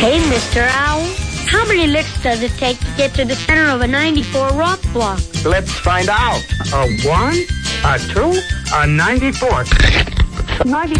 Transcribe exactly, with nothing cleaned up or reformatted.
Hey, Mister Owl. How many licks does it take to get to the center of a ninety-four rock block? Let's find out. A one, a two, a ninety-four. ninety-four.